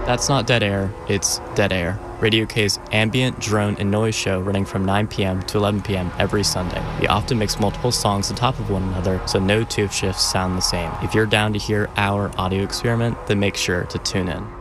That's not dead air, it's Dead Air, Radio K's ambient, drone, and noise show running from 9 p.m. to 11 p.m. every Sunday. We often mix multiple songs on top of one another, so no two shifts sound the same. If you're down to hear our audio experiment, then make sure to tune in.